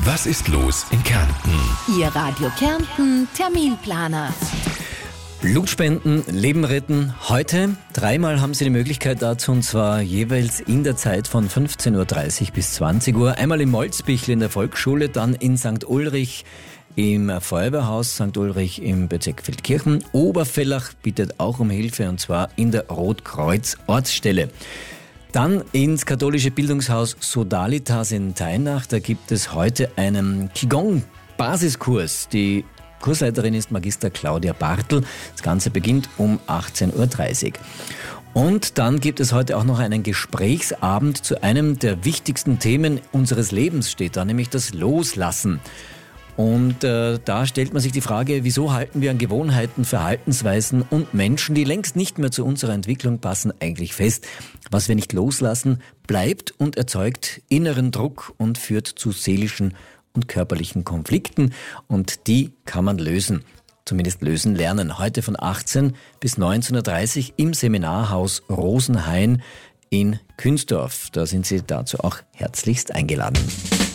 Was ist los in Kärnten? Ihr Radio Kärnten Terminplaner. Blutspenden, Leben retten. Heute 3-mal haben Sie die Möglichkeit dazu, und zwar jeweils in der Zeit von 15.30 Uhr bis 20 Uhr. Einmal in Molzbichl in der Volksschule, dann in St. Ulrich im Feuerwehrhaus St. Ulrich im Bezirk Feldkirchen. Obervellach bittet auch um Hilfe, und zwar in der Rotkreuz-Ortsstelle. Dann ins katholische Bildungshaus Sodalitas in Teinach. Da gibt es heute einen Qigong-Basiskurs. Die Kursleiterin ist Magister Claudia Bartel. Das Ganze beginnt um 18.30 Uhr. Und dann gibt es heute auch noch einen Gesprächsabend zu einem der wichtigsten Themen unseres Lebens, steht da, nämlich das Loslassen. Und da stellt man sich die Frage, wieso halten wir an Gewohnheiten, Verhaltensweisen und Menschen, die längst nicht mehr zu unserer Entwicklung passen, eigentlich fest? Was wir nicht loslassen, bleibt und erzeugt inneren Druck und führt zu seelischen und körperlichen Konflikten. Und die kann man lösen, zumindest lösen lernen. Heute von 18 bis 19.30 Uhr im Seminarhaus Rosenhain in Künsdorf. Da sind Sie dazu auch herzlichst eingeladen.